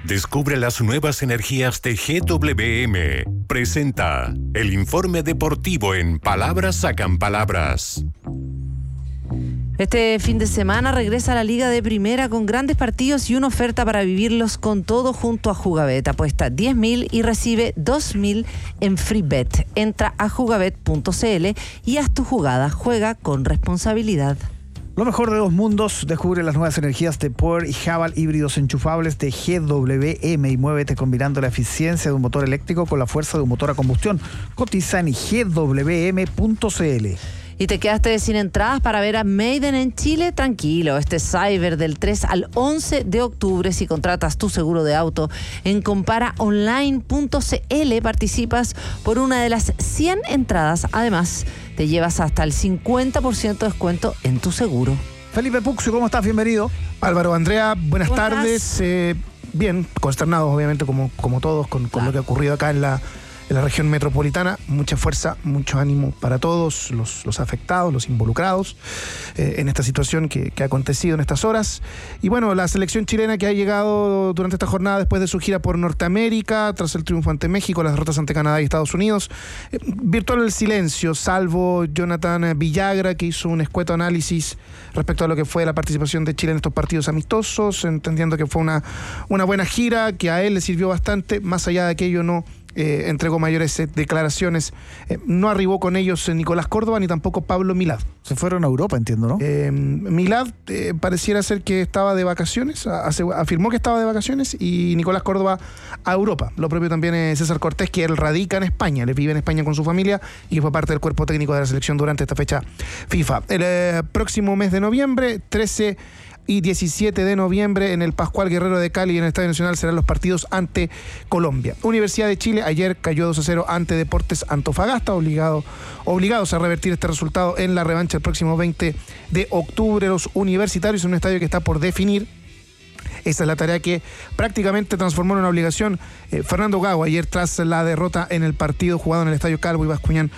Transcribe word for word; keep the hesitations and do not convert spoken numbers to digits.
Descubre las nuevas energías de G W M. Presenta el informe deportivo en Palabras Sacan Palabras. Este fin de semana regresa a la Liga de Primera con grandes partidos y una oferta para vivirlos con todo junto a Jugabet. Apuesta diez mil y recibe dos mil en FreeBet. Entra a jugabet punto c l y haz tu jugada. Juega con responsabilidad. Lo mejor de dos mundos. Descubre las nuevas energías de Power y Haval híbridos enchufables de G W M y muévete combinando la eficiencia de un motor eléctrico con la fuerza de un motor a combustión. Cotiza en g w m punto c l. ¿Y te quedaste sin entradas para ver a Maiden en Chile? Tranquilo, este Cyber del tres al once de octubre, si contratas tu seguro de auto en compara online punto c l, participas por una de las cien entradas. Además, te llevas hasta el cincuenta por ciento de descuento en tu seguro. Felipe Puxio, ¿cómo estás? Bienvenido. Álvaro, Andrea, buenas ¿Cómo tardes. Eh, bien, consternados obviamente como, como todos con, con Claro. lo que ha ocurrido acá en la, en la región metropolitana. Mucha fuerza, mucho ánimo para todos los, los afectados, los involucrados eh, en esta situación que, que ha acontecido en estas horas. Y bueno, la selección chilena que ha llegado durante esta jornada después de su gira por Norteamérica, tras el triunfo ante México, las derrotas ante Canadá y Estados Unidos, eh, virtual el silencio, salvo Jonathan Villagra, que hizo un escueto análisis respecto a lo que fue la participación de Chile en estos partidos amistosos, entendiendo que fue una, una buena gira, que a él le sirvió bastante. Más allá de aquello, no Eh, entregó mayores eh, declaraciones. Eh, no arribó con ellos eh, Nicolás Córdoba ni tampoco Pablo Milad. Se fueron a Europa, entiendo, ¿no? Eh, Milad eh, pareciera ser que estaba de vacaciones, hace, afirmó que estaba de vacaciones, y Nicolás Córdoba a Europa. Lo propio también es César Cortés, que él radica en España, él vive en España con su familia y fue parte del cuerpo técnico de la selección durante esta fecha FIFA. El eh, próximo mes de noviembre, trece y diecisiete de noviembre, en el Pascual Guerrero de Cali, en el Estadio Nacional, serán los partidos ante Colombia. Universidad de Chile ayer cayó dos a cero ante Deportes Antofagasta, obligado, obligados a revertir este resultado en la revancha el próximo veinte de octubre. Los universitarios en un estadio que está por definir. Esa es la tarea que prácticamente transformó en una obligación eh, Fernando Gago ayer tras la derrota en el partido jugado en el Estadio Calvo y Bascuñán